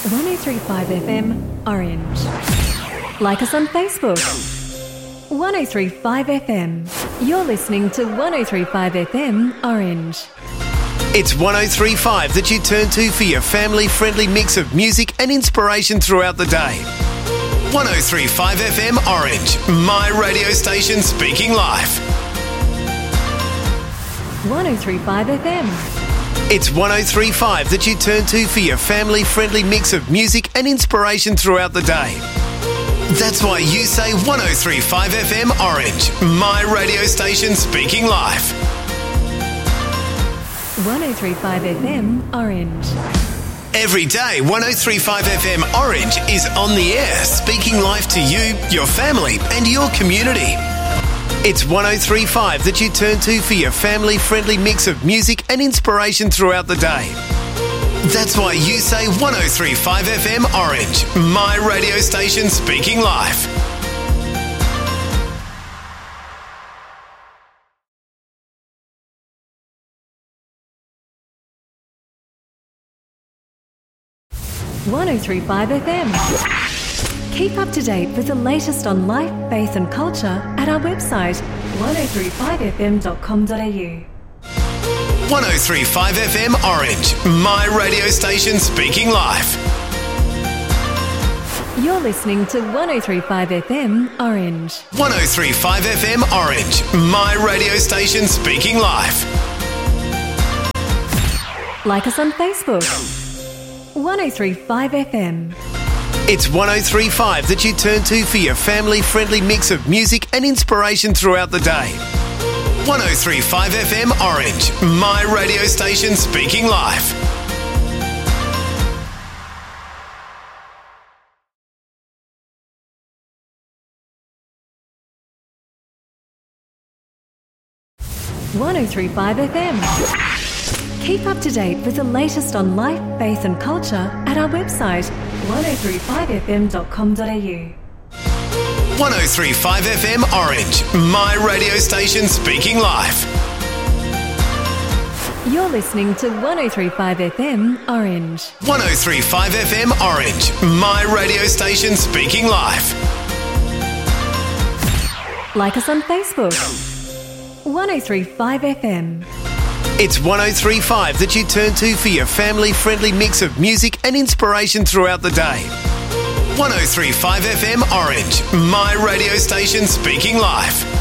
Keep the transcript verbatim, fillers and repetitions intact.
one oh three point five F M, Orange. Like us on Facebook. one oh three point five F M. You're listening to one oh three point five F M, Orange. It's one oh three point five that you turn to for your family-friendly mix of music and inspiration throughout the day. one oh three point five F M, Orange. My radio station speaking live. one oh three point five F M. It's one oh three point five that you turn to for your family-friendly mix of music and inspiration throughout the day. That's why you say one oh three point five F M, Orange. My radio station speaking live. one oh three point five F M, Orange. Every day, one oh three point five F M Orange is on the air, speaking live to you, your family, and your community. It's one oh three point five that you turn to for your family-friendly mix of music and inspiration throughout the day. That's why you say one oh three point five F M Orange, my radio station speaking live. one oh three point five F M. Keep up to date with the latest on life, faith and culture at our website, one oh three five f m dot com dot a u. one oh three point five F M Orange, my radio station speaking live. You're listening to one oh three point five F M, Orange. one oh three point five F M Orange, my radio station speaking live. Like us on Facebook. one oh three point five F M. It's one oh three point five that you turn to for your family-friendly mix of music and inspiration throughout the day. one oh three point five F M Orange, my radio station speaking live. one oh three point five F M. Keep up to date with the latest on life, faith and culture at our website, one oh three point five f m dot com dot a u. one oh three point five F M Orange, my radio station speaking live. You're listening to one oh three point five F M, Orange. one oh three point five F M Orange, my radio station speaking live. Like us on Facebook. one oh three point five F M. It's one oh three point five that you turn to for your family-friendly mix of music and inspiration throughout the day. one oh three point five F M Orange, my radio station speaking live.